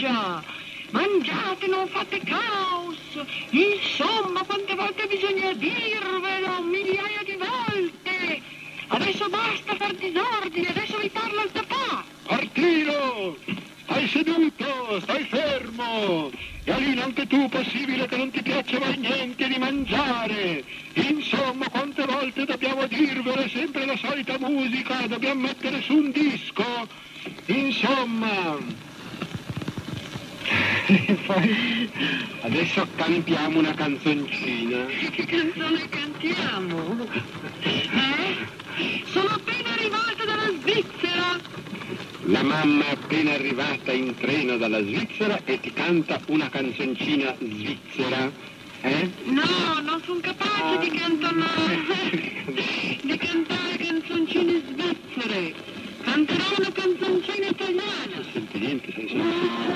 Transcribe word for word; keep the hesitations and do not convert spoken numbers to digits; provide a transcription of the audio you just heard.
mangia! Mangiate, non fate caos! Insomma, quante volte bisogna dirvelo? Migliaia di volte! Adesso basta far disordine, adesso vi parla il papà! Artino! Stai seduto, stai fermo! E Alina, anche tu, possibile che non ti piaccia mai niente di mangiare? Insomma, quante volte dobbiamo dirvelo, sempre la solita musica, dobbiamo mettere su un disco? Insomma... Poi adesso cantiamo una canzoncina. Che canzone cantiamo? Eh? Sono appena arrivata dalla Svizzera! La mamma è appena arrivata in treno dalla Svizzera e ti canta una canzoncina svizzera, eh? No, non sono capace di cantare, di cantare canzoncine svizzere. Canterò una canzoncina italiana. Non senti niente, sei solo...